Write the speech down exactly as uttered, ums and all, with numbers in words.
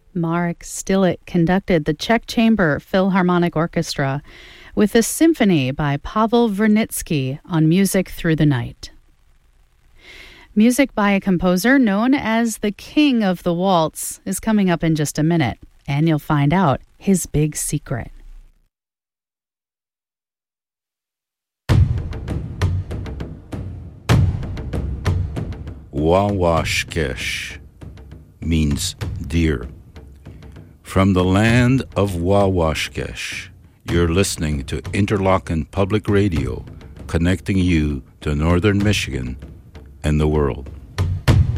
Marek Stilic conducted the Czech Chamber Philharmonic Orchestra with a symphony by Pavel Vernitsky on Music Through the Night. Music by a composer known as the King of the Waltz is coming up in just a minute, and you'll find out his big secret. Wawashkesh means deer. From the land of Wawashkesh, you're listening to Interlochen Public Radio, connecting you to northern Michigan and the world.